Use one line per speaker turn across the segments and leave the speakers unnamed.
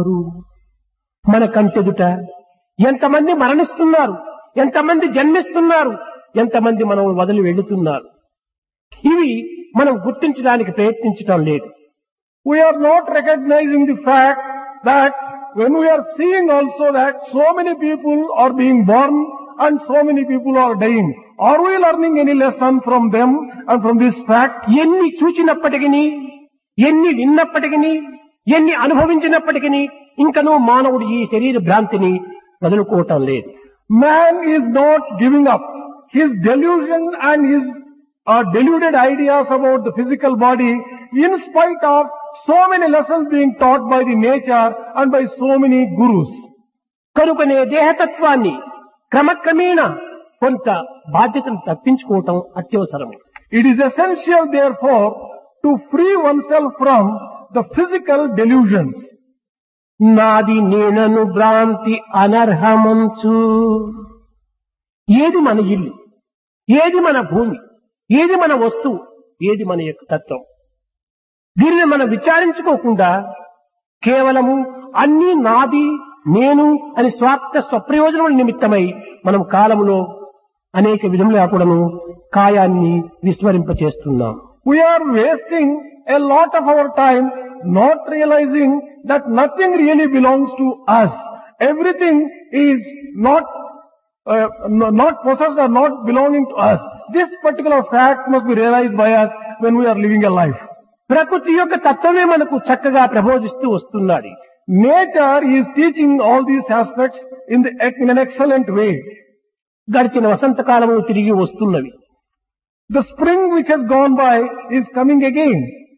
ఉన్నారు. మన కంటెదుట ఎంతమంది మరణిస్తున్నారు, ఎంతమంది జన్మిస్తున్నారు, ఎంతమంది మనం వదిలి వెళుతున్నారు. ఇవి మనం గుర్తించడానికి ప్రయత్నించడం లేదు.
We are not recognizing the fact that when we are seeing also that so many people are being born and so many people are dying. Are we learning any lesson from them and from this fact?
ఎన్ని చూచినప్పటికీ, ఎన్ని విన్నప్పటికీ, ఎన్ని అనుభవించినప్పటికీ ఇంకనూ మానవుడు ఈ శరీర భ్రాంతిని వదులుకోవటం లేదు.
Man is not giving up. His delusion and his deluded ideas about the physical body, in spite of so many lessons being taught by the nature and by so many gurus.
కనుకనే దేహతత్వాన్ని క్రమక్రమేణా కొంత బాధ్యతను తప్పించుకోవటం అత్యవసరం.
It is essential therefore to free oneself from the physical delusions.
నాది నేనను భ్రాంతి అనర్హమంచు. ఏది మన ఇల్లు, ఏది మన భూమి, ఏది మన వస్తువు, ఏది మన యొక్క తత్వం, దీనిని మనం విచారించుకోకుండా కేవలము అన్నీ నాది నేను అని స్వార్థ స్వప్రయోజనం నిమిత్తమై మనం కాలములో అనేక విధములుగా కూడాను కాయాన్ని విస్మరింపచేస్తున్నాం.
We are wasting a lot of our time not realizing that nothing really belongs to us. Everything is not possessed or not belonging to us. This particular fact must be realized by us when we are living a life.
ప్రకృతి యొక్క తత్వమే మనకు చక్కగా ప్రబోధిస్తూ వస్తున్నాడు.
Nature is teaching all these aspects in an excellent way.
గడిచిన వసంతకాలము తిరిగి వస్తున్నవి.
The spring which has gone by is coming again.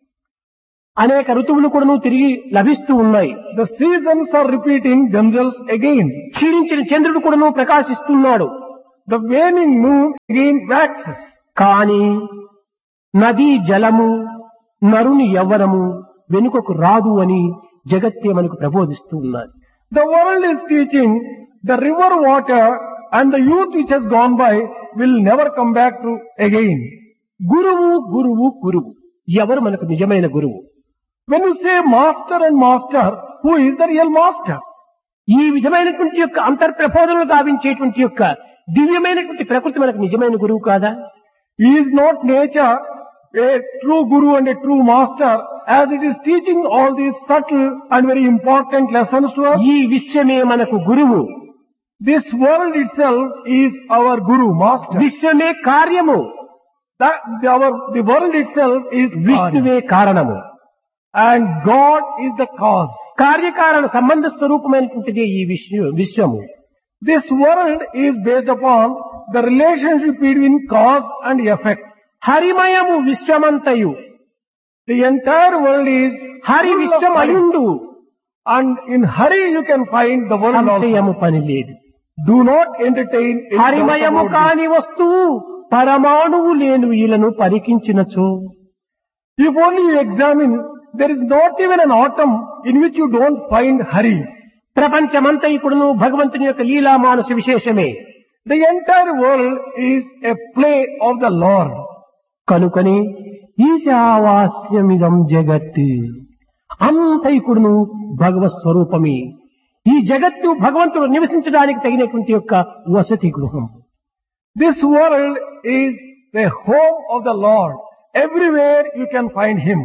అనేక ఋతువులు కూడా తిరిగి లభిస్తూ ఉన్నాయి.
The seasons are repeating themselves again.
క్షీణించిన చంద్రుడు కూడా ప్రకాశిస్తున్నాడు.
The waning moon again waxes.
కానీ నదీ జలము నరుని యవ్వనము వెనుకకు రాదు అని జగత్తే మనకు ప్రబోధిస్తూ ఉన్నది.
The world is teaching the river water and the youth which has gone by will never come back to again.
గురువు గురువు గురువు, ఎవరు మనకు నిజమైన గురువు?
When you say master and master, who is the real master?
ఈ విధమైనటువంటి యొక్క అంతర్ప్రబోధనలు గావించేటువంటి యొక్క దివ్యమైనటువంటి ప్రకృతి మనకు నిజమైన గురువు కాదా?
Is not nature a true guru and a true master as it is teaching all these subtle and very important lessons to us?
ఈ విశ్వమే మనకు గురువు.
This world itself is our guru, master.
విశ్వమే కార్యము.
The world itself is
విష్ణువే కారణము.
And God is the cause.
కార్యకారణ సంబంధ స్వరూపమైనటువంటిది ఈ విశ్వము.
This world is based upon the relationship between cause and effect.
హరిమయము విశ్వమంతయు.
The entire world is
Hari విశ్వమయుండు.
And in Hari you can find the world also.
సంశయము పని లేదు.
Do not entertain.
హరిమయము కాని వస్తువు పరమాణువు లేని వీలను పరికించినచో.
If only you examine, there is not even an atom in which you don't find Hari.
ప్రపంచమంతా ఇప్పుడును భగవంతుని యొక్క లీలా మానస విశేషమే.
The entire world is a play of the Lord.
కనుకని ఈశావాస్యమిదం జగత్, అంత ఇప్పుడును భగవత్ స్వరూపమే. ఈ జగత్తు భగవంతుడు నివసించడానికి తగినటువంటి యొక్క వసతి గృహం.
This world is the home of the Lord. Everywhere you can find Him.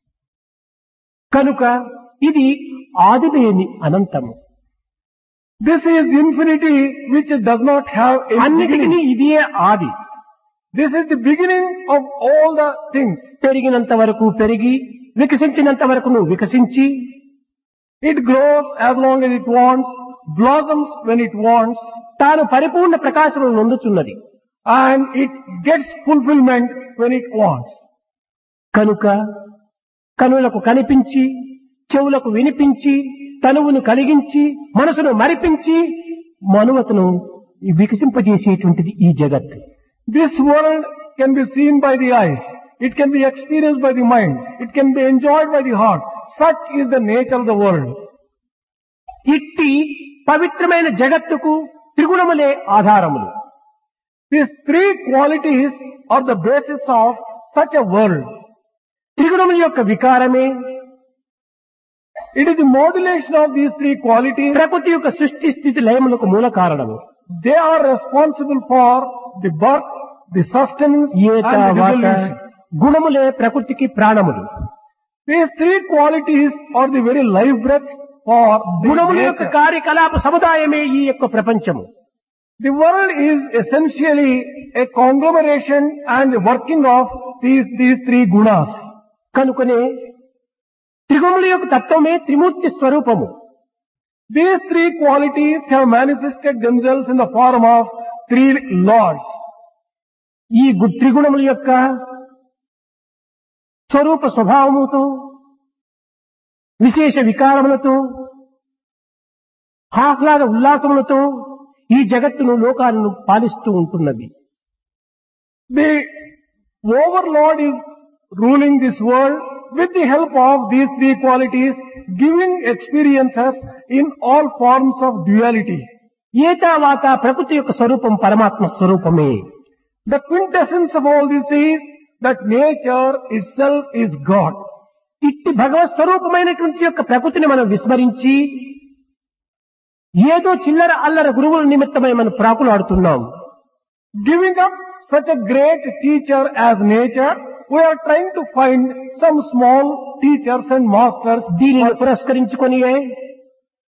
కనుక ఇది ఆదిలేని అనంతము.
This is infinity which does not have a
అన్నిటికీ
beginning.
ఇదే ఆది.
This is the beginning of all the things.
పెరిగినంత వరకు పెరిగి, వికసించినంత వరకు వికసించి,
It grows as long as it wants, blossoms when it wants,
తాను పరిపూర్ణ ప్రకాశమును నొందుచున్నది.
and it gets fulfillment when it wants.
కనుక కనులకు కనిపించి, చెవులకు వినిపించి, తనువును కలిగించి, మనసును మరిపించి, మనువతను వికసింపజేసేటువంటిది ఈ జగత్.
This world can be seen by the eyes. It can be experienced by the mind. It can be enjoyed by the heart. Such is the nature of the world.
ఇట్టి పవిత్రమైన జగత్తుకు త్రిగుణములే ఆధారములు.
These three qualities are the basis of such a world.
త్రిగుణముల యొక్క వికారమే
It is the modulation of these three qualities.
ప్రకృతి యొక్క సృష్టి స్థితి లయములకు మూల కారణము.
They are responsible for the birth, the sustenance and the dissolution.
గుణములే ప్రకృతికి ప్రాణములు.
These three qualities are the very life breaths for the
గుణముల యొక్క
nature.
కార్యకలాప సముదాయమే ఈ యొక్క ప్రపంచము.
The world is essentially a conglomeration and a working of these three gunas.
కనుకనే త్రిగుణముల యొక్క తత్వమే త్రిమూర్తి స్వరూపము.
These three qualities have manifested themselves in the form of three lords.
ఈ త్రిగుణముల యొక్క స్వరూప స్వభావముతో విశేష వికారములతో ఆహ్లాద ఉల్లాసములతో ఈ జగత్తును లోకాలను పాలిస్తూ ఉంటున్నది.
The overlord is ruling this world with the help of these three qualities, giving experiences in all forms of duality.
ఏతావాత ప్రకృతి యొక్క స్వరూపం పరమాత్మ స్వరూపమే.
The quintessence of all this is that nature itself is God.
ఇట్టి భగవత్ స్వరూపమైనటువంటి యొక్క ప్రకృతిని మనం విస్మరించి ఏదో చిల్లర అల్లర గురువుల నిమిత్తమై మనం ప్రాకులాడుతున్నాం.
Giving up such a great teacher as nature, we are trying to find some small teachers and masters.
దీనిని పురస్కరించుకొని